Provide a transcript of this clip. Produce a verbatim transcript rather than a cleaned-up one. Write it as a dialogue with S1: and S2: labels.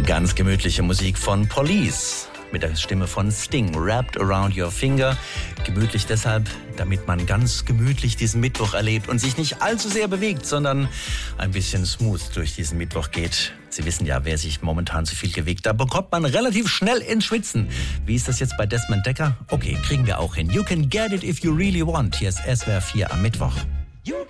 S1: Ganz gemütliche Musik von Police mit der Stimme von Sting, Wrapped Around Your Finger. Gemütlich deshalb, damit man ganz gemütlich diesen Mittwoch erlebt und sich nicht allzu sehr bewegt, sondern ein bisschen smooth durch diesen Mittwoch geht. Sie wissen ja, wer sich momentan zu viel bewegt, da bekommt man relativ schnell ins Schwitzen. Wie ist das jetzt bei Desmond Dekker? Okay, kriegen wir auch hin. You can get it if you really want. Hier ist S W R vier am Mittwoch.